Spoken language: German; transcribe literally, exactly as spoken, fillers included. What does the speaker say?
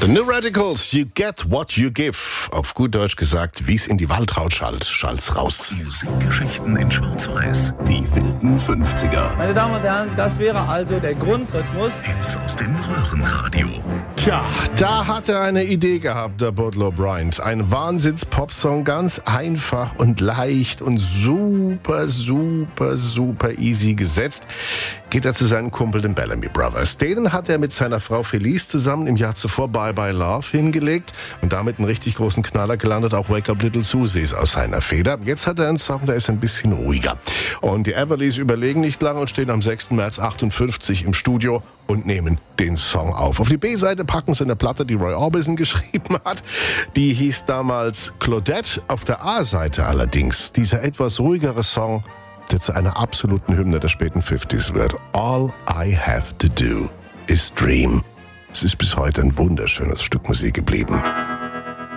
The New Radicals, you get what you give. Auf gut Deutsch gesagt, wie's in die Waldraut schallt, schallt's raus. Musikgeschichten in Schwarz-Weiß, die wilden fünfziger. Meine Damen und Herren, das wäre also der Grundrhythmus. Hits aus dem Röhrenradio. Tja, da hat er eine Idee gehabt, der Boudleaux Bryant. Ein Wahnsinns-Pop-Song, ganz einfach und leicht und super, super, super easy gesetzt. Geht er zu seinen Kumpel, den Bellamy Brothers. Denen hat er mit seiner Frau Felice zusammen im Jahr zuvor Bye Bye Love hingelegt und damit einen richtig großen Knaller gelandet. Auch Wake Up Little Susie ist aus seiner Feder. Jetzt hat er einen Song, der ist ein bisschen ruhiger. Und die Everlys überlegen nicht lange und stehen am sechsten März achtundfünfzig im Studio und nehmen den Song auf. Auf die B-Seite packen sie eine Platte, die Roy Orbison geschrieben hat. Die hieß damals Claudette. Auf der A-Seite allerdings dieser etwas ruhigere Song, der zu einer absoluten Hymne der späten fünfziger wird. All I Have to Do is Dream. Es ist bis heute ein wunderschönes Stück Musik geblieben.